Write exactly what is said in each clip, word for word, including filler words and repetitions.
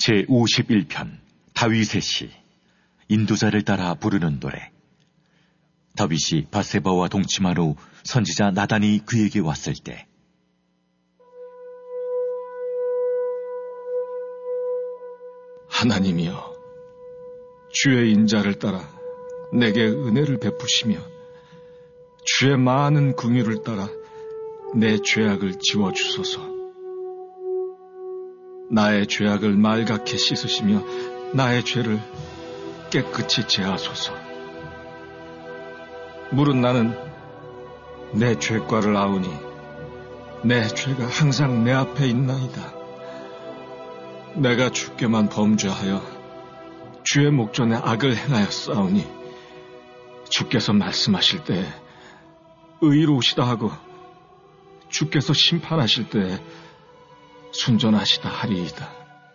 제오십일 편 다윗의 시. 인도자를 따라 부르는 노래. 다윗이 밧세바와 동침한 후 선지자 나단이 그에게 왔을 때, 하나님이여, 주의 인자를 따라 내게 은혜를 베푸시며 주의 많은 긍휼을 따라 내 죄악을 지워주소서. 나의 죄악을 말갛게 씻으시며 나의 죄를 깨끗이 제하소서. 물은 나는 내 죄과를 아우니 내 죄가 항상 내 앞에 있나이다. 내가 주께만 범죄하여 주의 목전에 악을 행하였사오니 주께서 말씀하실 때에 의로우시다 하고 주께서 심판하실 때에 순전하시다 하리이다.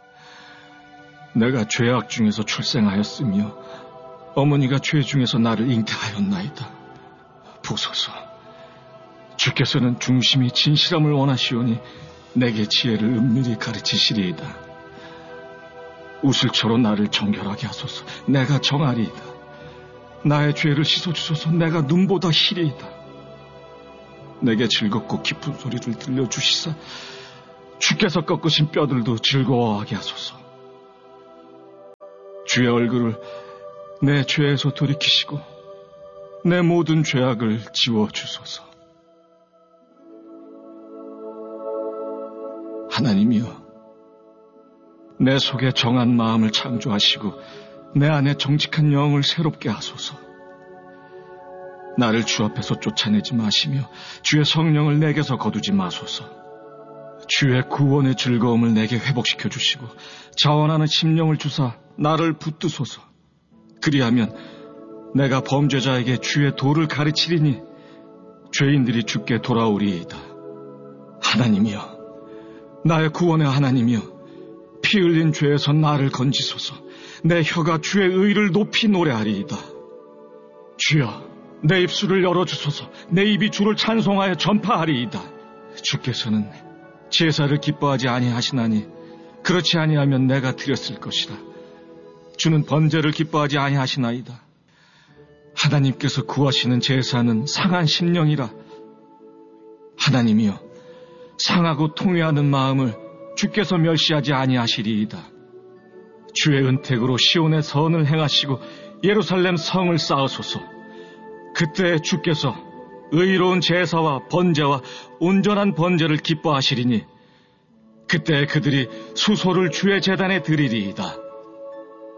내가 죄악 중에서 출생하였으며 어머니가 죄 중에서 나를 잉태하였나이다. 보소서, 주께서는 중심이 진실함을 원하시오니 내게 지혜를 은밀히 가르치시리이다. 우슬초로 나를 정결하게 하소서. 내가 정하리이다. 나의 죄를 씻어주소서. 내가 눈보다 희리이다. 내게 즐겁고 깊은 소리를 들려주시사 주께서 꺾으신 뼈들도 즐거워하게 하소서. 주의 얼굴을 내 죄에서 돌이키시고 내 모든 죄악을 지워주소서. 하나님이여, 내 속에 정한 마음을 창조하시고 내 안에 정직한 영을 새롭게 하소서. 나를 주 앞에서 쫓아내지 마시며 주의 성령을 내게서 거두지 마소서. 주의 구원의 즐거움을 내게 회복시켜 주시고 자원하는 심령을 주사 나를 붙드소서. 그리하면 내가 범죄자에게 주의 도를 가르치리니 죄인들이 주께 돌아오리이다. 하나님이여, 나의 구원의 하나님이여, 피 흘린 죄에서 나를 건지소서. 내 혀가 주의 의를 높이 노래하리이다. 주여, 내 입술을 열어주소서. 내 입이 주를 찬송하여 전파하리이다. 주께서는 제사를 기뻐하지 아니하시나니 그렇지 아니하면 내가 드렸을 것이다. 주는 번제를 기뻐하지 아니하시나이다. 하나님께서 구하시는 제사는 상한 심령이라. 하나님이여, 상하고 통회하는 마음을 주께서 멸시하지 아니하시리이다. 주의 은택으로 시온의 선을 행하시고 예루살렘 성을 쌓으소서. 그때 주께서 의로운 제사와 번제와 온전한 번제를 기뻐하시리니 그때 그들이 수소를 주의 제단에 드리리이다.